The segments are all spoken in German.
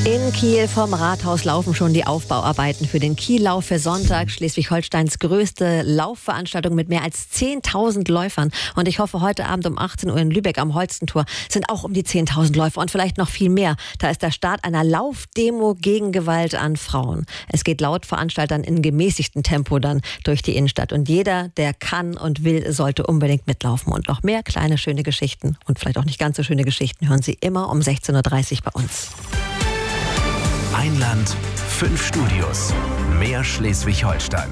In Kiel vom Rathaus laufen schon die Aufbauarbeiten für den Kiellauf für Sonntag. Schleswig-Holsteins größte Laufveranstaltung mit mehr als 10.000 Läufern. Und ich hoffe, heute Abend um 18 Uhr in Lübeck am Holstentor sind auch um die 10.000 Läufer und vielleicht noch viel mehr. Da ist der Start einer Laufdemo gegen Gewalt an Frauen. Es geht laut Veranstaltern in gemäßigtem Tempo dann durch die Innenstadt. Und jeder, der kann und will, sollte unbedingt mitlaufen. Und noch mehr kleine, schöne Geschichten und vielleicht auch nicht ganz so schöne Geschichten hören Sie immer um 16.30 Uhr bei uns. Ein Land, 5 Studios. Mehr Schleswig-Holstein.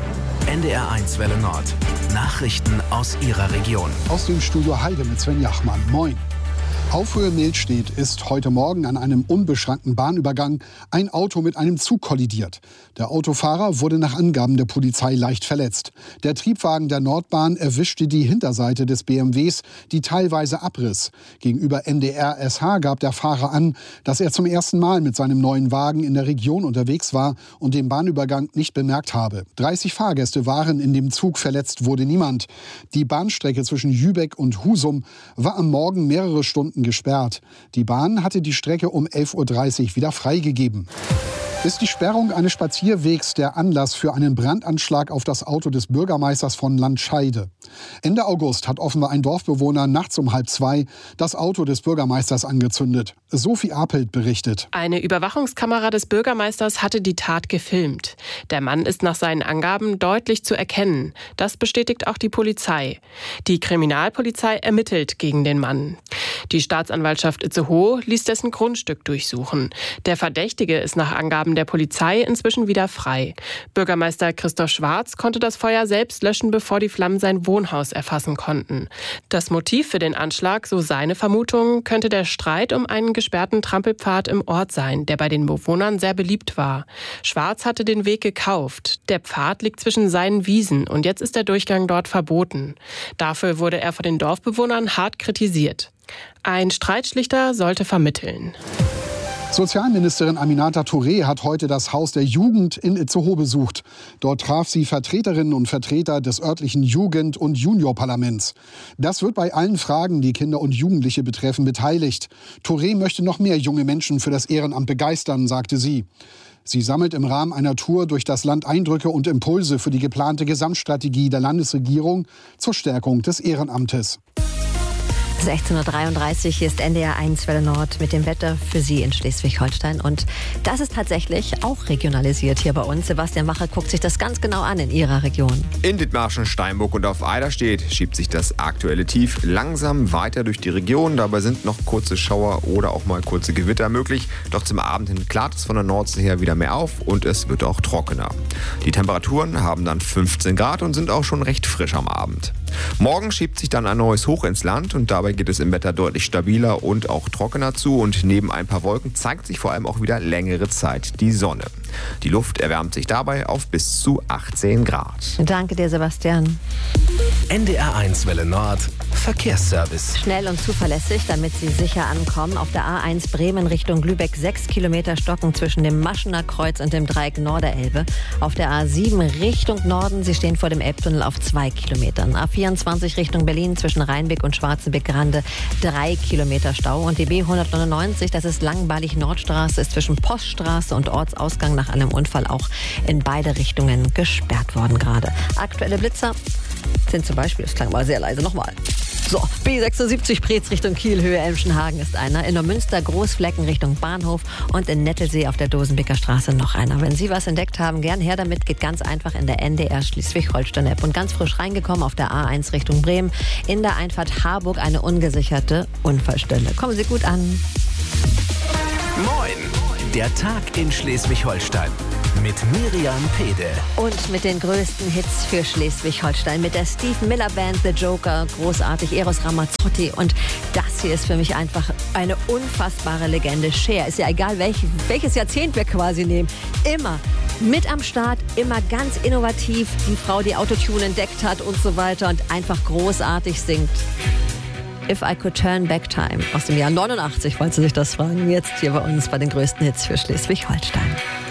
NDR1 Welle Nord. Nachrichten aus Ihrer Region. Aus dem Studio Heide mit Sven Jachmann. Moin. Auf Höhe Mehlstedt ist heute Morgen an einem unbeschrankten Bahnübergang ein Auto mit einem Zug kollidiert. Der Autofahrer wurde nach Angaben der Polizei leicht verletzt. Der Triebwagen der Nordbahn erwischte die Hinterseite des BMWs, die teilweise abriss. Gegenüber NDR SH gab der Fahrer an, dass er zum ersten Mal mit seinem neuen Wagen in der Region unterwegs war und den Bahnübergang nicht bemerkt habe. 30 Fahrgäste waren in dem Zug, verletzt wurde niemand. Die Bahnstrecke zwischen Jübeck und Husum war am Morgen mehrere Stunden gesperrt. Die Bahn hatte die Strecke um 11.30 Uhr wieder freigegeben. Ist die Sperrung eines Spazierwegs der Anlass für einen Brandanschlag auf das Auto des Bürgermeisters von Landscheide? Ende August hat offenbar ein Dorfbewohner nachts um 1:30 das Auto des Bürgermeisters angezündet. Sophie Apelt berichtet. Eine Überwachungskamera des Bürgermeisters hatte die Tat gefilmt. Der Mann ist nach seinen Angaben deutlich zu erkennen. Das bestätigt auch die Polizei. Die Kriminalpolizei ermittelt gegen den Mann. Die Staatsanwaltschaft Itzehoe ließ dessen Grundstück durchsuchen. Der Verdächtige ist nach Angaben der Polizei inzwischen wieder frei. Bürgermeister Christoph Schwarz konnte das Feuer selbst löschen, bevor die Flammen sein Wohnhaus erfassen konnten. Das Motiv für den Anschlag, so seine Vermutung, könnte der Streit um einen gesperrten Trampelpfad im Ort sein, der bei den Bewohnern sehr beliebt war. Schwarz hatte den Weg gekauft. Der Pfad liegt zwischen seinen Wiesen und jetzt ist der Durchgang dort verboten. Dafür wurde er von den Dorfbewohnern hart kritisiert. Ein Streitschlichter sollte vermitteln. Sozialministerin Aminata Touré hat heute das Haus der Jugend in Itzehoe besucht. Dort traf sie Vertreterinnen und Vertreter des örtlichen Jugend- und Juniorparlaments. Das wird bei allen Fragen, die Kinder und Jugendliche betreffen, beteiligt. Touré möchte noch mehr junge Menschen für das Ehrenamt begeistern, sagte sie. Sie sammelt im Rahmen einer Tour durch das Land Eindrücke und Impulse für die geplante Gesamtstrategie der Landesregierung zur Stärkung des Ehrenamtes. 16.33 Uhr, hier ist NDR1 Welle Nord mit dem Wetter für Sie in Schleswig-Holstein. Und das ist tatsächlich auch regionalisiert hier bei uns. Sebastian Wache guckt sich das ganz genau an in Ihrer Region. In Dithmarschen, Steinburg und auf Eiderstedt schiebt sich das aktuelle Tief langsam weiter durch die Region. Dabei sind noch kurze Schauer oder auch mal kurze Gewitter möglich. Doch zum Abend hin klart es von der Nordsee her wieder mehr auf und es wird auch trockener. Die Temperaturen haben dann 15 Grad und sind auch schon recht frisch am Abend. Morgen schiebt sich dann ein neues Hoch ins Land und dabei geht es im Wetter deutlich stabiler und auch trockener zu. Und neben ein paar Wolken zeigt sich vor allem auch wieder längere Zeit die Sonne. Die Luft erwärmt sich dabei auf bis zu 18 Grad. Danke dir, Sebastian. NDR1 Welle Nord. Verkehrsservice. Schnell und zuverlässig, damit Sie sicher ankommen. Auf der A1 Bremen Richtung Lübeck 6 Kilometer Stocken zwischen dem Maschener Kreuz und dem Dreieck Norderelbe. Auf der A7 Richtung Norden, Sie stehen vor dem Elbtunnel auf 2 Kilometern. A24 Richtung Berlin zwischen Rheinbeck und Schwarzenbeck-Grande 3 Kilometer Stau. Und die B199, das ist Langweilig-Nordstraße, ist zwischen Poststraße und Ortsausgang nach einem Unfall auch in beide Richtungen gesperrt worden gerade. Aktuelle Blitzer sind zum Beispiel, das klang mal sehr leise, nochmal. So, B76 Preetz Richtung Kiel, Höhe Elmschenhagen ist einer. In Neumünster Großflecken Richtung Bahnhof und in Nettelsee auf der Dosenbeker Straße noch einer. Wenn Sie was entdeckt haben, gern her damit. Geht ganz einfach in der NDR Schleswig-Holstein-App. Und ganz frisch reingekommen auf der A1 Richtung Bremen. In der Einfahrt Harburg eine ungesicherte Unfallstelle. Kommen Sie gut an. Moin! Der Tag in Schleswig-Holstein. Mit Miriam Pede. Und mit den größten Hits für Schleswig-Holstein. Mit der Steve Miller Band The Joker. Großartig. Eros Ramazzotti. Und das hier ist für mich einfach eine unfassbare Legende. Cher. Ist ja egal, welches Jahrzehnt wir quasi nehmen. Immer mit am Start. Immer ganz innovativ. Die Frau, die Autotune entdeckt hat und so weiter. Und einfach großartig singt. If I Could Turn Back Time aus dem Jahr 89, falls Sie sich das fragen. Jetzt hier bei uns bei den größten Hits für Schleswig-Holstein.